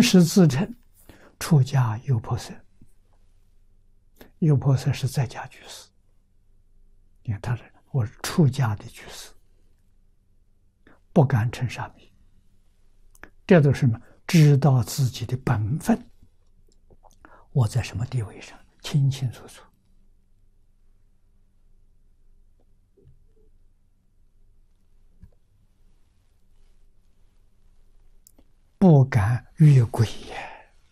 实自称出家优婆塞。优婆塞是在家居士，你看他说我是出家的居士，不敢称沙弥。这都是什么？知道自己的本分，我在什么地位上，清清楚楚。不敢越轨也。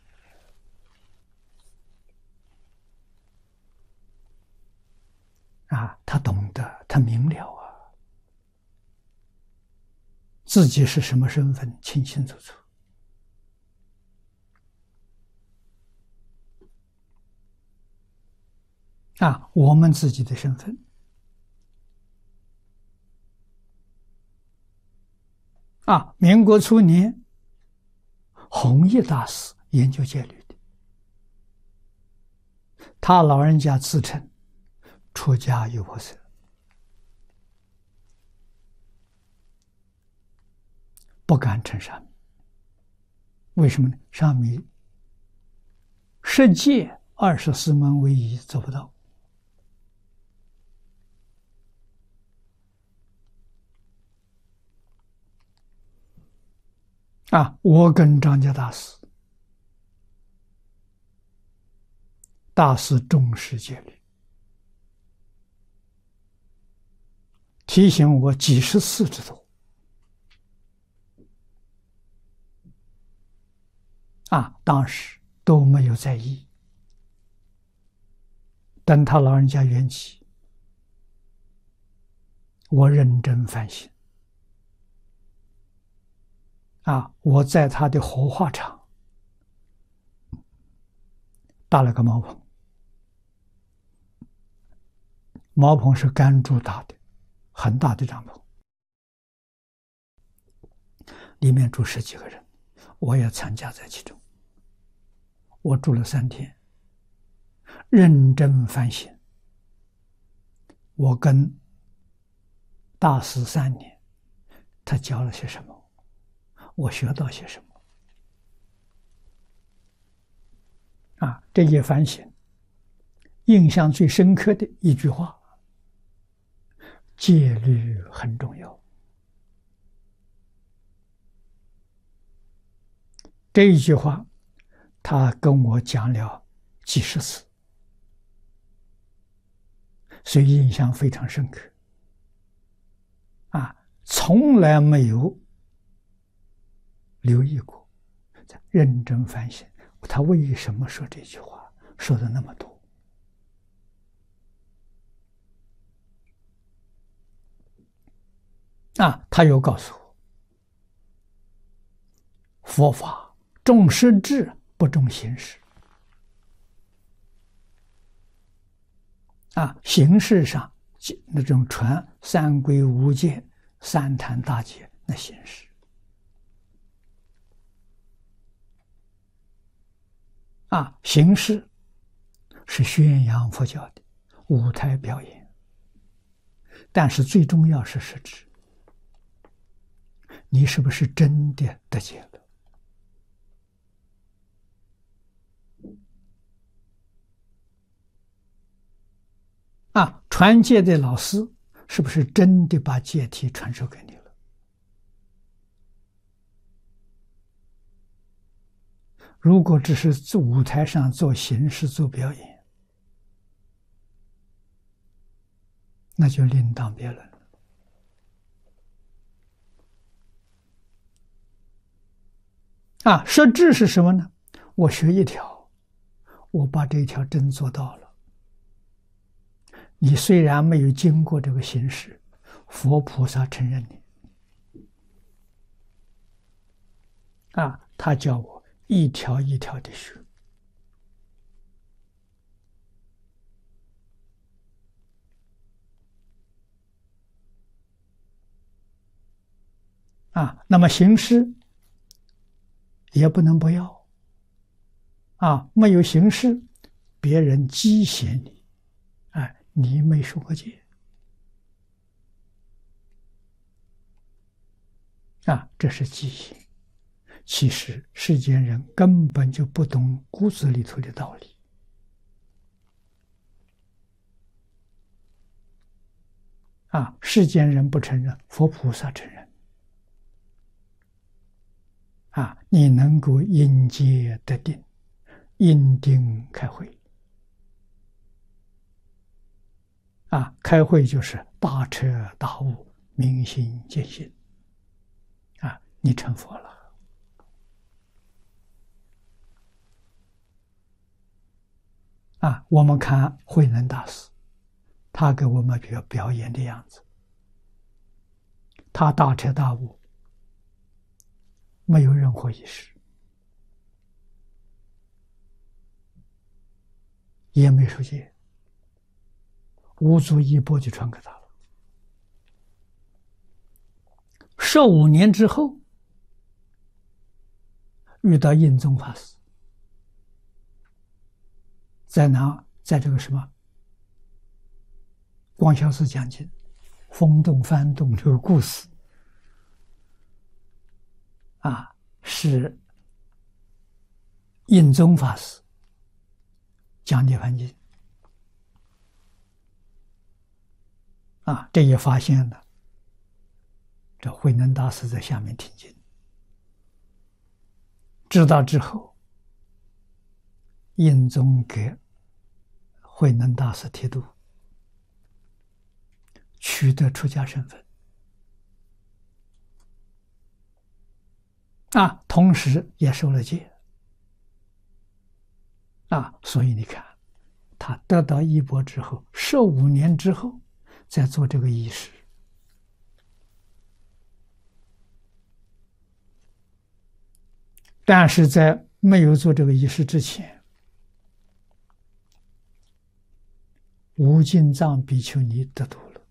他懂得，他明了啊，自己是什么身份，清清楚楚。我们自己的身份。民国初年，弘一大师研究戒律的，他老人家自称出家优婆塞，不敢称沙弥。为什么呢？沙弥10戒24门唯一做不到。我跟张家大师，大师重视戒律，提醒我几十次之多。当时都没有在意。等他老人家圆寂，我认真反省。我在他的火化场搭了个茅棚，茅棚是干竹搭的，很大的帐篷，里面住10几个人，我也参加在其中。我住了3天，认真反省。我跟大师3年，他教了些什么？我学到些什么？这一反省，印象最深刻的一句话：戒律很重要。这一句话，他跟我讲了几十次，所以印象非常深刻。从来没有留意过，认真反省，他为什么说这句话，说的那么多？他又告诉我，佛法重实质，不重形式。形式上那种传三规五戒、三坛大戒那形式。形式是宣扬佛教的舞台表演，但是最重要是实质。你是不是真的得戒了？传戒的老师是不是真的把戒体传授给你了？如果只是在舞台上做形式、做表演，那就另当别论了。实质是什么呢？我学一条，我把这一条真做到了。你虽然没有经过这个形式，佛菩萨承认你。他叫我一条一条的学。那么形式也不能不要。没有形式，别人讥嫌你，你没受过戒。这是畸形。 其实世间人根本就不懂骨子里头的道理。世间人不承认，佛菩萨承认。你能够因戒得定，因定开慧。开慧就是大彻大悟，明心见性。你成佛了。我们看慧能大师，他给我们表演的样子，他大彻大悟，没有任何仪式，也没受戒，无足一钵就传给他了。15年之后，遇到印宗法师，在这个什么光孝寺讲经，风动幡动这个故事，是印宗法师讲涅槃经。这也发现了，这慧能大师在下面听经，知道之后，印宗给慧能大师剃度，取得出家身份。同时也受了戒。所以你看，他得到衣钵之后，15年之后再做这个仪式。但是在没有做这个仪式之前，无尽藏比丘尼得度了，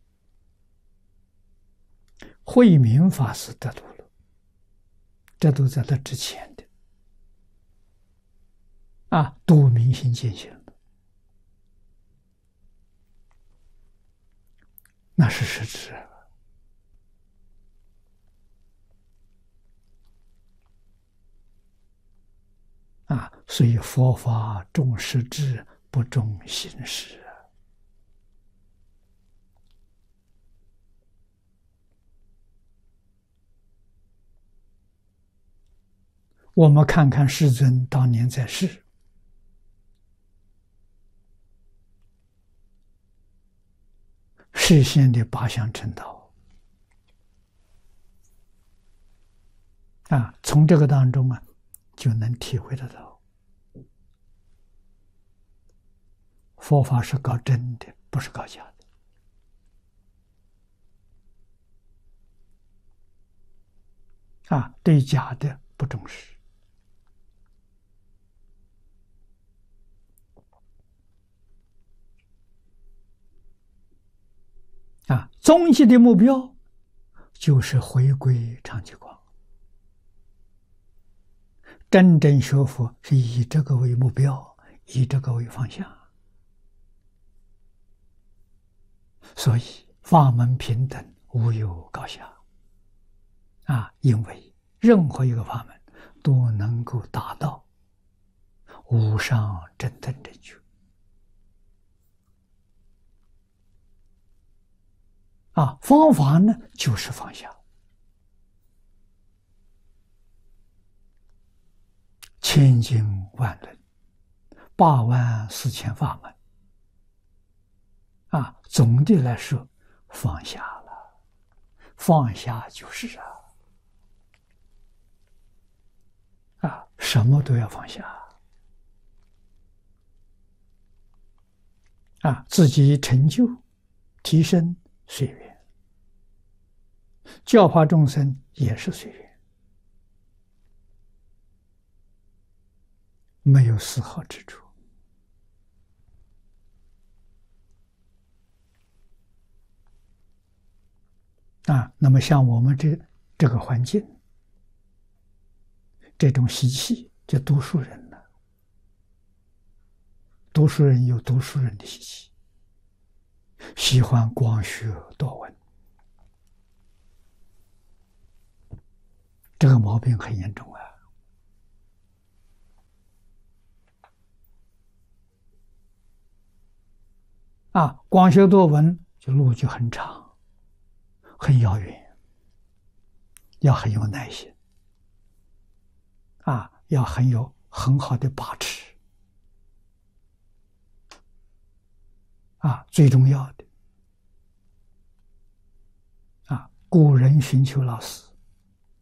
慧明法师得度了，这都在他之前的。度明心见性了，那是实质。所以佛法重实质，不重形式。我们看看世尊当年在世，实现的八相成道。从这个当中就能体会得到，佛法是搞真的，不是搞假的。对假的不重视。终极的目标就是回归常寂光。真正学佛是以这个为目标，以这个为方向。所以法门平等，无有高下。因为任何一个法门都能够达到无上正等正觉。方法呢，就是放下。千经万论，84000法门。总的来说，放下了，放下就是什么都要放下。自己成就、提升随缘，教化众生也是随缘，没有丝毫之处。那么像我们这个环境，这种习气，就读书人了。读书人有读书人的习气，喜欢广学多闻。 这个毛病很严重光学多闻就路就很长，很遥远，要很有耐心要很好的把持最重要的古人寻求老师